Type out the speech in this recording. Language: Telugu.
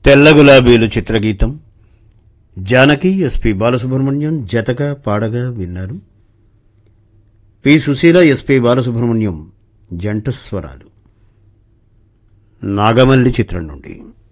తెల్ల గులాబీలు చిత్రగీతం. జానకి ఎస్పి బాలసుబ్రహ్మణ్యం జతగా పాడగా విన్నారు. పి సుశీల ఎస్పి బాలసుబ్రహ్మణ్యం జంట స్వరాలు. నాగమల్లి చిత్రం నుండి